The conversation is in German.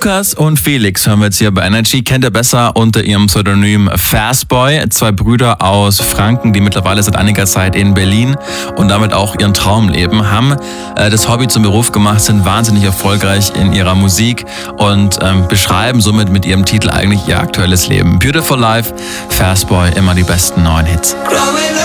Lukas und Felix hören wir jetzt hier bei Energy. Kennt ihr besser unter ihrem Pseudonym Fastboy. 2 Brüder aus Franken, die mittlerweile seit einiger Zeit in Berlin und damit auch ihren Traum leben, haben das Hobby zum Beruf gemacht, sind wahnsinnig erfolgreich in ihrer Musik und beschreiben somit mit ihrem Titel eigentlich ihr aktuelles Leben. Beautiful Life, Fastboy, immer die besten neuen Hits.